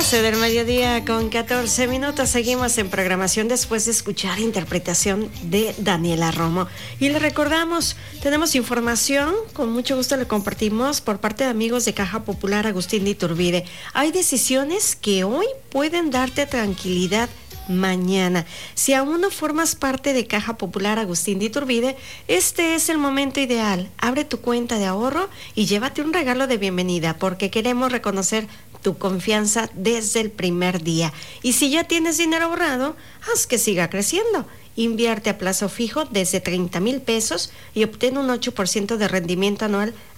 12 del mediodía con 14 minutos. Seguimos en programación después de escuchar la interpretación de Daniela Romo. Y le recordamos, tenemos información, con mucho gusto le compartimos por parte de amigos de Caja Popular Agustín de Iturbide. Hay decisiones que hoy pueden darte tranquilidad mañana. Si aún no formas parte de Caja Popular Agustín de Iturbide, este es el momento ideal. Abre tu cuenta de ahorro y llévate un regalo de bienvenida, porque queremos reconocer tu confianza desde el primer día. Y si ya tienes dinero ahorrado, haz que siga creciendo. Invierte a plazo fijo desde 30,000 pesos y obtén un 8% de rendimiento anual